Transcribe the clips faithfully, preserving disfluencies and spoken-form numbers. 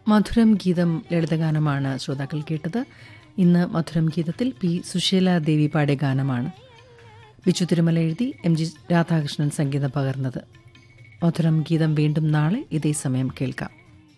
മധുരം ഗീതം ലളിതഗാനമാണ് ശ്രോതാക്കൾ കേട്ടത്. ഇന്ന് മധുരം ഗീതത്തിൽ പി സുശീല ദേവി പാടിയ ഗാനമാണ്. ബിച്ചു തിരുമല എഴുതി എം ജി രാധാകൃഷ്ണൻ സംഗീതം പകർന്നത്. മധുരം ഗീതം വീണ്ടും നാളെ ഇതേ സമയം കേൾക്കാം.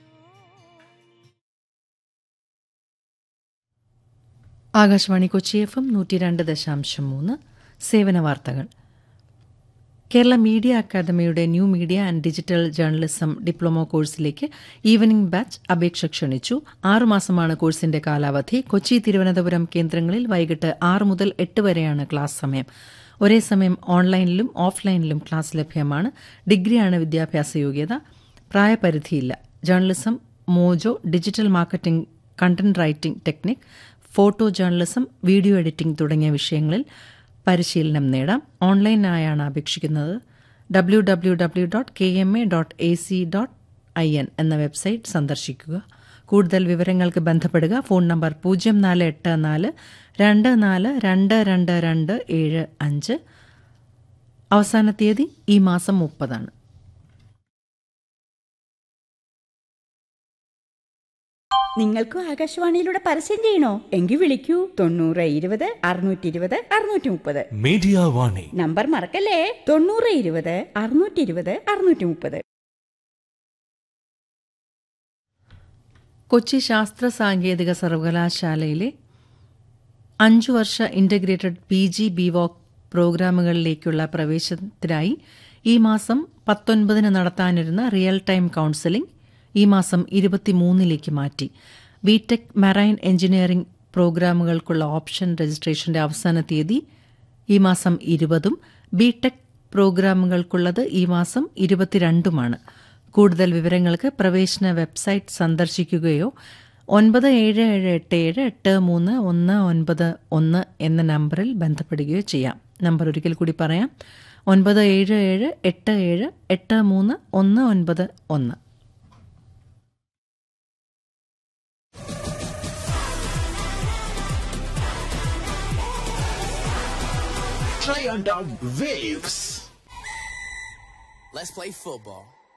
ആകാശവാണി കൊച്ചി എഫ് എം നൂറ്റി രണ്ട് ദശാംശം മൂന്ന്. സേവന വാർത്തകൾ. കേരള മീഡിയ അക്കാദമിയുടെ new media and digital journalism diploma കോഴ്സിലേക്ക് ഈവനിംഗ് ബാച്ച് അപേക്ഷ ക്ഷണിച്ചു. ആറുമാസമാണ് കോഴ്സിന്റെ കാലാവധി. കൊച്ചി, തിരുവനന്തപുരം കേന്ദ്രങ്ങളിൽ വൈകിട്ട് ആറ് മുതൽ എട്ട് വരെയാണ് ക്ലാസ് സമയം. ഒരേ സമയം ഓൺലൈനിലും ഓഫ്ലൈനിലും ക്ലാസ് ലഭ്യമാണ്. ഡിഗ്രിയാണ് വിദ്യാഭ്യാസ യോഗ്യത. പ്രായപരിധിയില്ല. Journalism, mojo, digital marketing, content writing technique, photo journalism, video editing തുടങ്ങിയ വിഷയങ്ങളിൽ പരിശീലനം നേടാം. ഓൺലൈനായാണ് അപേക്ഷിക്കുന്നത്. W W W dot K M A dot A C dot I N എന്ന വെബ്സൈറ്റ് സന്ദർശിക്കുക. കൂടുതൽ വിവരങ്ങൾക്ക് ബന്ധപ്പെടുക. ഫോൺ നമ്പർ പൂജ്യം നാല് എട്ട് നാല് രണ്ട് നാല് രണ്ട് രണ്ട് രണ്ട് ഏഴ് അഞ്ച്. അവസാന തീയതി ഈ മാസം മുപ്പതാണ്. നിങ്ങൾക്കും ആകാശവാണിയിലൂടെ പരസ്യം ചെയ്യണോ? എങ്കിൽ വിളിക്കൂ തൊണ്ണൂറ് ഇരുപത് അറുന്നൂറ്റി ഇരുപത് അറുന്നൂറ്റി മുപ്പത്. മീഡിയ വാണി നമ്പർ മറക്കല്ലേ, തൊണ്ണൂറ് ഇരുപത് അറുന്നൂറ്റി ഇരുപത് അറുന്നൂറ്റി മുപ്പത്. കൊച്ചി ശാസ്ത്ര സാങ്കേതിക സർവകലാശാലയിലെ അഞ്ചു വർഷ integrated P G B walk പ്രോഗ്രാമുകളിലേക്കുള്ള പ്രവേശനത്തിനായി ഈ മാസം പത്തൊൻപതിന് നടത്താനിരുന്ന റിയൽ ടൈം കൌൺസിലിംഗ് ഈ മാസം ഇരുപത്തിമൂന്നിലേക്ക് മാറ്റി. ബിടെക് മറൈൻ എഞ്ചിനീയറിംഗ് പ്രോഗ്രാമുകൾക്കുള്ള ഓപ്ഷൻ രജിസ്ട്രേഷന്റെ അവസാന തീയതി ഈ മാസം ഇരുപതും ബിടെക് പ്രോഗ്രാമുകൾക്കുള്ളത് ഈ മാസം ഇരുപത്തിരണ്ടുമാണ്. കൂടുതൽ വിവരങ്ങൾക്ക് പ്രവേശന വെബ്സൈറ്റ് സന്ദർശിക്കുകയോ ഒൻപത് ഏഴ് ഏഴ് എട്ട് ഏഴ് എട്ട് മൂന്ന് ഒന്ന് ഒൻപത് ഒന്ന് എന്ന നമ്പറിൽ ബന്ധപ്പെടുകയോ ചെയ്യാം. നമ്പർ ഒരിക്കൽ കൂടി പറയാം: ഒൻപത് ഏഴ് ഏഴ് എട്ട് ഏഴ് എട്ട് മൂന്ന് ഒന്ന് ഒൻപത് ഒന്ന്. Giant of waves. Let's play football.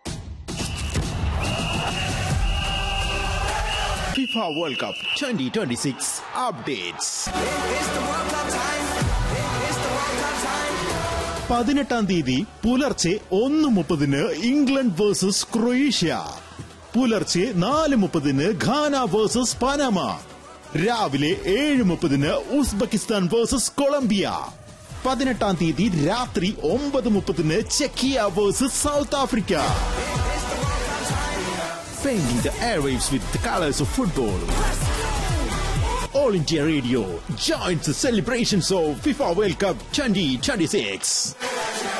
FIFA World Cup twenty twenty-six updates. It's the World Cup time. It's the World Cup time. പതിനെട്ടാം തീയതി പുലർച്ചെ ഒന്ന് മുപ്പതിന് ഇംഗ്ലണ്ട് വേഴ്സസ് ക്രൊയേഷ്യ. പുലർച്ചെ നാല് മുപ്പതിന് ഘാന വേഴ്സസ് പനാമ. രാവിലെ ഏഴ് മുപ്പതിന് ഉസ്ബെക്കിസ്ഥാൻ വേഴ്സസ് കൊളംബിയ. പതിനെട്ടാം തീയതി രാത്രി ഒമ്പത് മുപ്പതിന് ചെക്കിയ versus south Africa. Painting the airwaves with the colors of football. All India Radio joins the celebrations of FIFA World Cup twenty twenty-six.